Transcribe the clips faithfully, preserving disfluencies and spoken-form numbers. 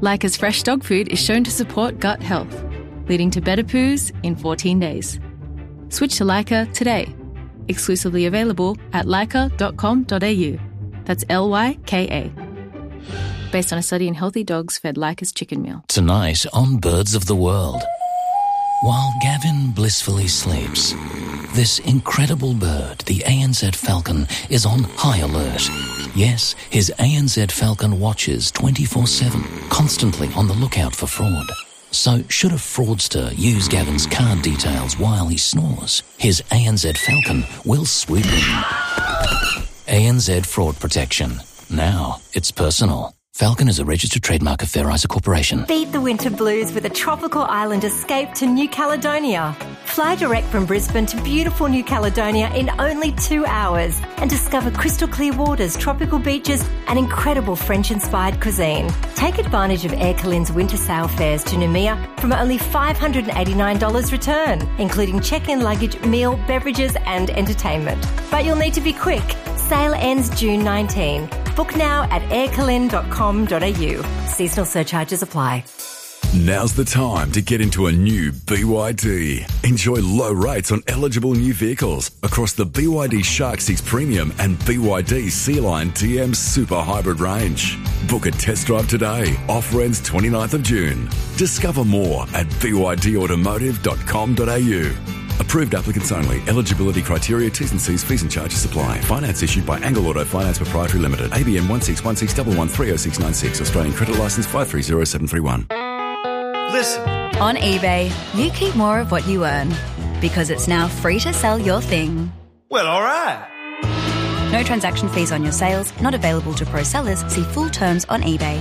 Leica's fresh dog food is shown to support gut health, leading to better poos in fourteen days. Switch to Leica today. Exclusively available at leica dot com dot a u. That's L Y K A. Based on a study in healthy dogs fed Leica's chicken meal. Tonight on Birds of the World. While Gavin blissfully sleeps, this incredible bird, the A N Z falcon, is on high alert. Yes, his A N Z falcon watches twenty-four seven, constantly on the lookout for fraud. So should a fraudster use Gavin's card details while he snores, his A N Z falcon will swoop in. A N Z Fraud Protection. Now it's personal. Falcon is a registered trademark of Fair Isa Corporation. Beat the winter blues with a tropical island escape to New Caledonia. Fly direct from Brisbane to beautiful New Caledonia in only two hours and discover crystal clear waters, tropical beaches and incredible French-inspired cuisine. Take advantage of Air Calin's winter sail fares to Noumea from only five hundred eighty-nine dollars return, including check-in luggage, meal, beverages and entertainment. But you'll need to be quick. Sale ends June nineteenth. Book now at air calin dot com dot a u. Seasonal surcharges apply. Now's the time to get into a new B Y D. Enjoy low rates on eligible new vehicles across the B Y D Shark six Premium and B Y D Sea Lion T M Super Hybrid range. Book a test drive today. Offer ends twenty-ninth of June. Discover more at b y d automotive dot com dot a u. Approved applicants only. Eligibility criteria, T's and C's, fees and charges apply. Finance issued by Angle Auto Finance Proprietary Limited. A B N one six one six one one three oh six nine six. Australian Credit Licence five three zero seven three one. Listen. On eBay, you keep more of what you earn because it's now free to sell your thing. Well, all right. No transaction fees on your sales, not available to pro sellers. See full terms on eBay.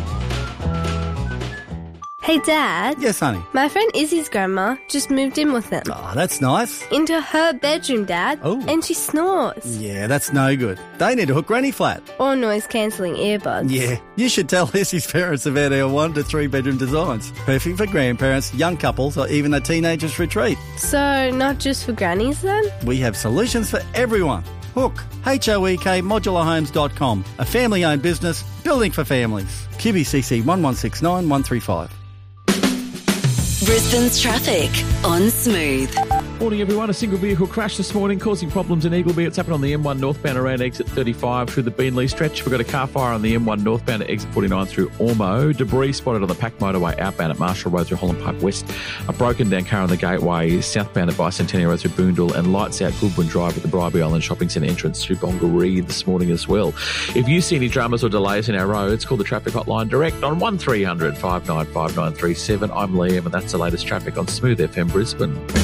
Hey, Dad. Yes, honey. My friend Izzy's grandma just moved in with them. Oh, that's nice. Into her bedroom, Dad. Oh. And she snores. Yeah, that's no good. They need to hook Granny flat. Or noise-cancelling earbuds. Yeah, you should tell Izzy's parents about our one to three bedroom designs. Perfect for grandparents, young couples, or even a teenager's retreat. So, not just for grannies then? We have solutions for everyone. Hook, H O E K modular homes dot com. A family-owned business, building for families. Q B C C one one six nine one three five. Brisbane's traffic on Smooth. Morning everyone. A single vehicle crash this morning causing problems in Eagleby. It's happened on the M one northbound around exit thirty-five through the Beenleigh stretch. We've got a car fire on the M one northbound at exit forty-nine through Ormo. Debris spotted on the Pack motorway outbound at Marshall Road through Holland Park West. A broken down car on the Gateway southbound at Bicentennial Road through Boondall, and lights out Goodwin Drive at the Bribie Island Shopping Centre entrance through Bongaree this morning as well. If you see any dramas or delays in our roads, call the traffic hotline direct on one three hundred five nine five nine three seven. I'm Liam and that's the latest traffic on Smooth F M Brisbane.